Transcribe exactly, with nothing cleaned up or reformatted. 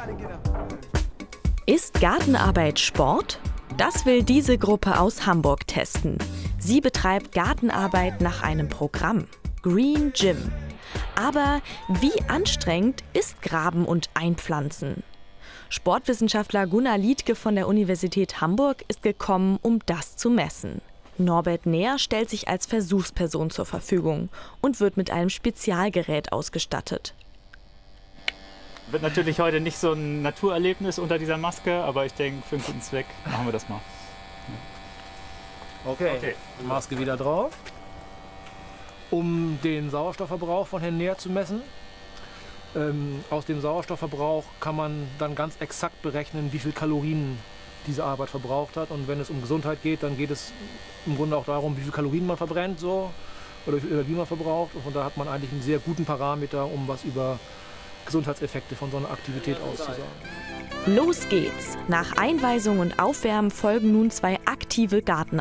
Ist Gartenarbeit Sport? Das will diese Gruppe aus Hamburg testen. Sie betreibt Gartenarbeit nach einem Programm, Green Gym. Aber wie anstrengend ist Graben und Einpflanzen? Sportwissenschaftler Gunnar Liedtke von der Universität Hamburg ist gekommen, um das zu messen. Norbert Neher stellt sich als Versuchsperson zur Verfügung und wird mit einem Spezialgerät ausgestattet. Wird natürlich heute nicht so ein Naturerlebnis unter dieser Maske, aber ich denke, für einen guten Zweck machen wir das mal. Okay, Okay. Maske wieder drauf. Um den Sauerstoffverbrauch von Herrn Neher zu messen. Ähm, aus dem Sauerstoffverbrauch kann man dann ganz exakt berechnen, wie viel Kalorien diese Arbeit verbraucht hat. Und wenn es um Gesundheit geht, dann geht es im Grunde auch darum, wie viel Kalorien man verbrennt so, oder wie viel Energie man verbraucht. Und von da hat man eigentlich einen sehr guten Parameter, um was über Gesundheitseffekte von so einer Aktivität auszusagen. Los geht's! Nach Einweisung und Aufwärmen folgen nun zwei aktive Gartenarbeiten.